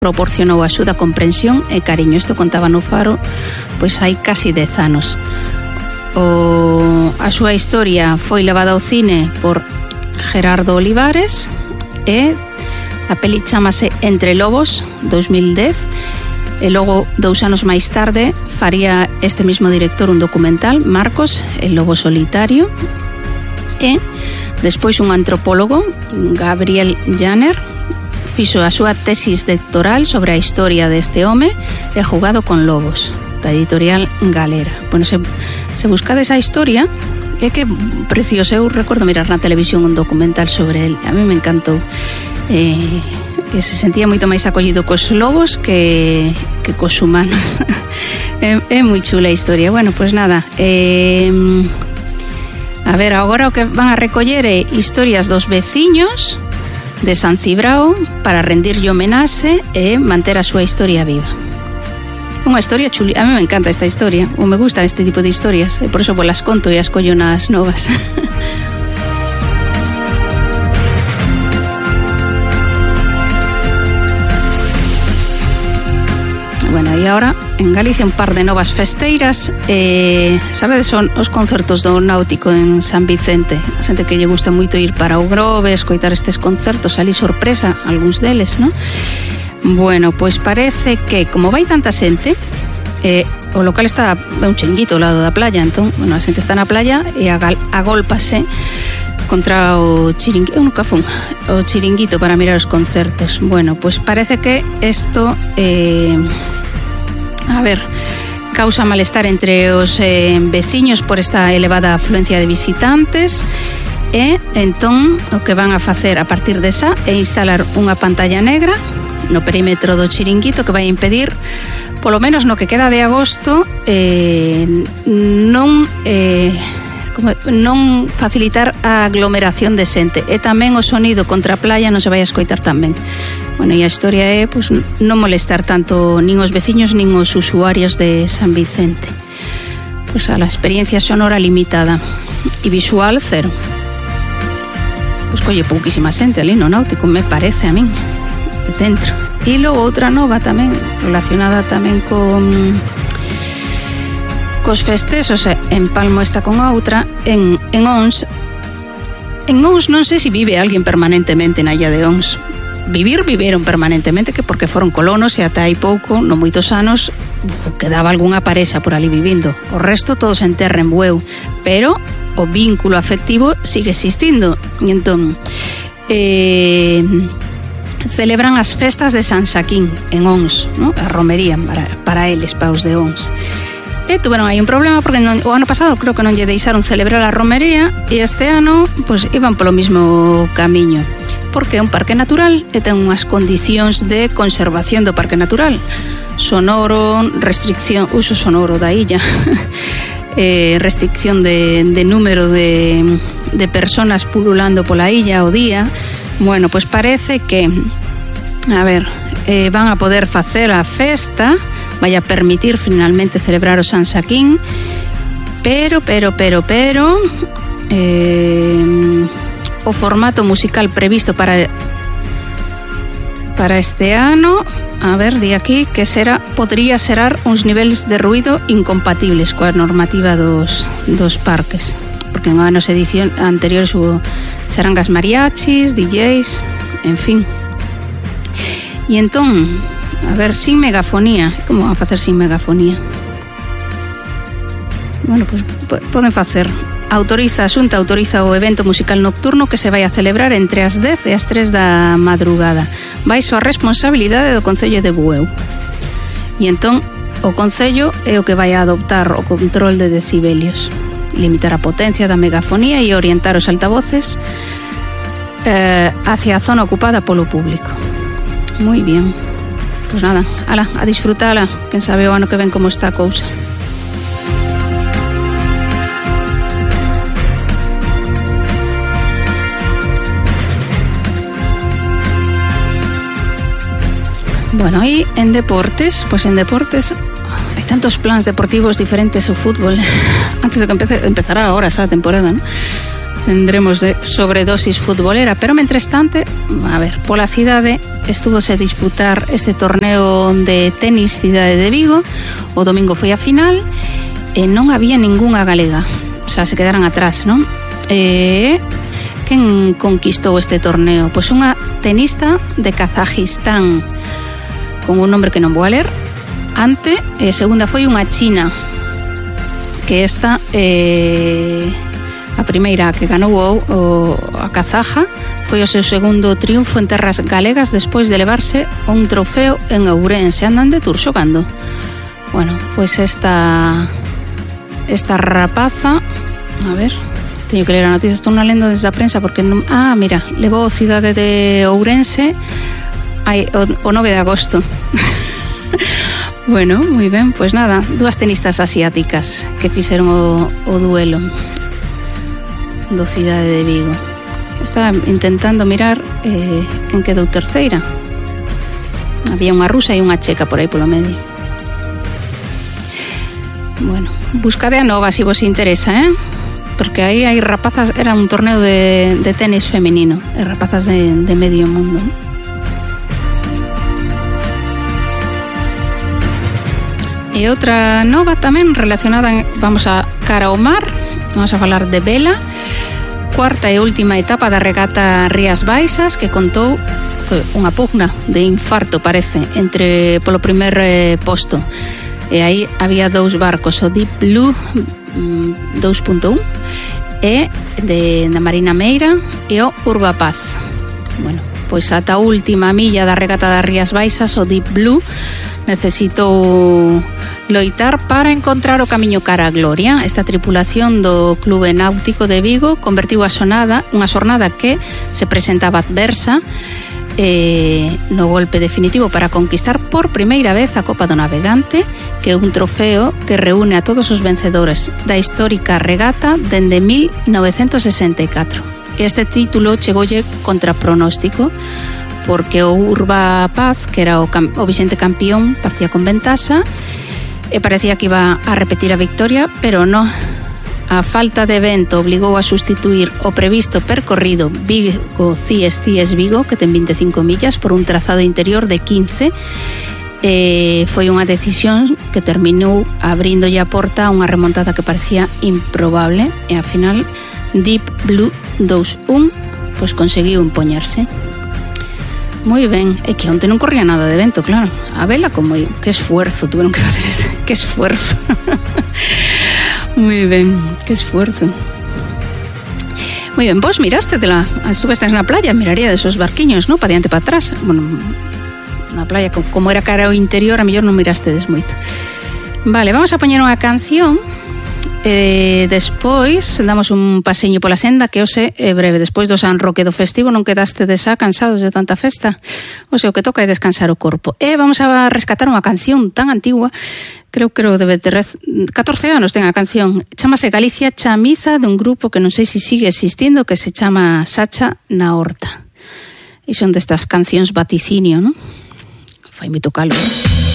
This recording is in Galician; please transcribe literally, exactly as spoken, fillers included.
proporcionou axuda, comprensión e cariño. Isto contaba no Faro pois hai casi dez anos. O, a súa historia foi levada ao cine por Gerardo Olivares e a peli chamase Entre Lobos, dos mil dez, e logo, dous anos máis tarde, faría este mismo director un documental, Marcos, El Lobo Solitario, e despois un antropólogo, Gabriel Janer, fixo a súa tesis doctoral sobre a historia deste home e Jugado con Lobos, da editorial Galera. Bueno, se, se buscades a historia, é que precioso. Eu recordo mirar na televisión un documental sobre el, a mí me encantou. Eh, e se sentía moito máis acollido cos lobos que, que cos humanos. é, é moi chula a historia. Bueno, pois pues nada, eh, a ver, agora o que van a recoller é historias dos veciños de San Cibrao para rendirlle homenaxe e manter a súa historia viva. Unha historia chuli, a mí me encanta esta historia, ou me gusta este tipo de historias, e por eso las conto e as collo nas novas. Bueno, e agora en Galicia un par de novas festeiras. eh, Sabedes, son os concertos do Náutico en San Vicente. A xente que lle gusta moito ir para o Grove, escoitar estes concertos, ali sorpresa, algúns deles, non? Bueno, pois parece que como vai tanta xente, eh, o local está un chinguito ao lado da playa, entón, bueno, a xente está na playa e agólpase contra o chiringuito, eu nunca fun, o chiringuito para mirar os concertos. Bueno, pois parece que isto eh, a ver, causa malestar entre os eh, veciños por esta elevada afluencia de visitantes, e entón o que van a facer a partir desa é instalar unha pantalla negra no perímetro do chiringuito que vai impedir, polo menos no que queda de agosto, eh, non eh, como, non facilitar a aglomeración de xente, e tamén o sonido contra a playa non se vai a escoitar tamén. Bueno, e a historia é pues, non molestar tanto nin os veciños nin os usuarios de San Vicente. Pues a la experiencia sonora limitada e visual cero. Pues colle pouquísima xente ali no Náutico, me parece a min, dentro. E logo outra nova tamén, relacionada tamén con cos festexos, en Palmo está con outra, en, en Ons. En Ons non sei se vive alguén permanentemente na illa de Ons. Vivir, viveron permanentemente, que porque foron colonos e ata hai pouco, non moitos anos, quedaba algunha parexa por ali vivindo. O resto todos en terra en Bueu, pero o vínculo afectivo sigue existindo. E entón, eh, celebran as festas de San Xaquín en Ons, ¿no? A romería para, para eles, para os de Ons. E tuveron aí un problema porque non, o ano pasado creo que non lle deixaron celebrar a romería, e este ano pues, iban polo mismo camiño, porque é un parque natural e ten unhas condicións de conservación do parque natural. Sonoro, restricción, uso sonoro da illa, eh, restricción de, de número de, de personas pululando pola illa ao día. Bueno, pues parece que, a ver, eh, van a poder facer a festa, vai a permitir finalmente celebrar o San Xaquín, pero, pero, pero, pero, eh, o formato musical previsto para para este ano, a ver, di aquí que será, podría serar uns niveles de ruido incompatibles coa normativa dos, dos parques, porque en anos edición anteriores hubo charangas mariachis, D Js, en fin. E entón, a ver, sin megafonía, como van a facer sin megafonía? Bueno, pues poden facer. Autoriza, a Xunta autoriza o evento musical nocturno que se vai a celebrar entre as dez e as tres da madrugada. Baixo a responsabilidade do Concello de Bueu. E entón, o Concello é o que vai a adoptar o control de decibelios, limitar a potencia da megafonía e orientar os altavoces eh, hacia a zona ocupada polo público. Moi bien. Pois nada, ala, a disfrutala, quen sabe o ano que ven como está a cousa. Bueno, e en deportes, pues en deportes hai tantos plans deportivos diferentes o fútbol. Antes de que empece, empezará ahora esa temporada, ¿no? tendremos de sobredosis futbolera, pero mentres tanto, a ver, pola cidade estúvose a disputar este torneo de tenis Cidade de Vigo. O domingo foi a final e non había ningunha galega, o sea, se quedaran atrás, non? E quen conquistou este torneo? Pois unha tenista de Kazajistán con un nombre que non vou a ler. Ante, e segunda foi unha china, que esta eh, a primeira que ganou o, o, a kazaja foi o seu segundo triunfo en terras galegas despois de levarse un trofeo en Ourense. Andan de tour xogando. Bueno, pois esta esta rapaza, a ver, teño que ler a noticia, estou na lendo desde a prensa porque non, ah, mira, levou a cidade de Ourense ai, o, o nove de agosto. Bueno, moi ben, pois nada, dúas tenistas asiáticas que fixeron o, o duelo do Cidade de Vigo. Estaba intentando mirar eh, quen quedou terceira. Había unha rusa e unha checa por aí polo medio. Bueno, buscade a nova se vos interesa, eh? Porque aí hai rapazas, era un torneo de, de tenis femenino, e rapazas de, de medio mundo. E outra nova tamén relacionada, vamos a cara ao mar, vamos a falar de vela. Cuarta e última etapa da regata Rías Baixas, que contou unha pugna de infarto, parece, entre polo primer eh, posto. E aí había dous barcos, o Deep Blue dos punto un e de, da Marina Meira e o Urbapaz. Bueno, pois ata a última milla da regata das Rías Baixas, o Deep Blue necesitou loitar para encontrar o camiño cara a gloria. Esta tripulación do Clube Náutico de Vigo convertiu a xornada, unha xornada que se presentaba adversa, eh, no golpe definitivo para conquistar por primeira vez a Copa do Navegante, que é un trofeo que reúne a todos os vencedores da histórica regata dende mil novecentos sesenta e catro. Este título chegoulle contra pronóstico, porque o Urbapaz, que era o, cam- o Vicente campeón, partía con ventaxa e parecía que iba a repetir a victoria, pero non. A falta de vento obligou a sustituir o previsto percorrido Vigo-Cies-Cies Vigo, que ten vinte e cinco millas, por un trazado interior de quince. E foi unha decisión que terminou abrindolle a porta a unha remontada que parecía improbable, e ao final Deep Blue dos un pois conseguiu impoñerse. Moi ben, é que onte non corría nada de vento, claro. A vela como eu, que esfuerzo tuveron que facer ese, que esfuerzo. Moi ben, que esfuerzo. Moi ben, vos miraste de la, estuvestes na playa, miraría de esos barquiños, ¿no? Pa diante pa atrás. Bueno, na playa, como era cara ao interior, a mellor non mirastedes moito. Vale, vamos a poñer unha canción. E despois damos un paseño pola senda, que hoxe é breve. Despois do San Roque do festivo non quedaste de xa cansados de tanta festa. O sea, o que toca é descansar o corpo. E vamos a rescatar unha canción tan antigua, creo que debe ter catorce anos ten a canción. Chámase Galicia Chamiza, dun grupo que non sei se sigue existindo, que se chama Sacha na Horta. E son destas cancións vaticinio, non? Fai moito calor.